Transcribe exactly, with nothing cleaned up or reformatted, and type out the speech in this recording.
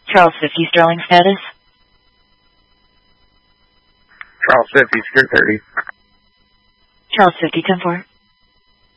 Charles fifty, Sterling status. Charles fifty, Secure thirty. Charles fifty, ten four.